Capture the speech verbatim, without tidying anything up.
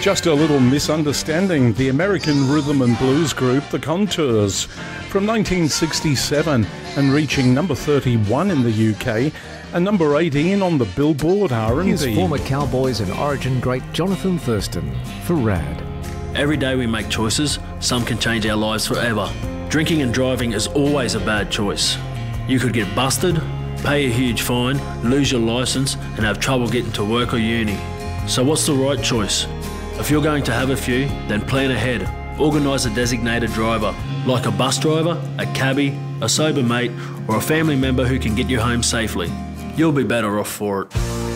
Just a little misunderstanding. The American rhythm and blues group The Contours, from nineteen sixty-seven and reaching number thirty-one in the U K and number eighteen on the Billboard R and B. Here's former Cowboys and Origin great Jonathan Thurston for Rad. Every day we make choices, some can change our lives forever. Drinking and driving is always a bad choice. You could get busted, pay a huge fine, lose your licence and have trouble getting to work or uni. So what's the right choice? If you're going to have a few, then plan ahead. Organise a designated driver, like a bus driver, a cabbie, a sober mate, or a family member who can get you home safely. You'll be better off for it.